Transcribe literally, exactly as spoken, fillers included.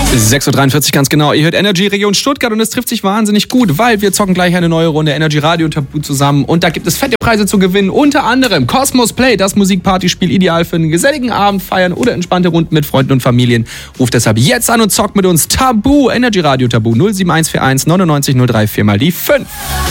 sechs Uhr dreiundvierzig ganz genau. Ihr hört Energy Region Stuttgart und es trifft sich wahnsinnig gut, weil wir zocken gleich eine neue Runde Energy Radio Tabu zusammen und da gibt es fette Preise zu gewinnen, unter anderem Cosmos Play, das Musikpartyspiel ideal für einen geselligen Abend, feiern oder entspannte Runden mit Freunden und Familien. Ruft deshalb jetzt an und zockt mit uns Tabu, Energy Radio Tabu null sieben eins vier eins neunundneunzig null drei vier mal die fünf.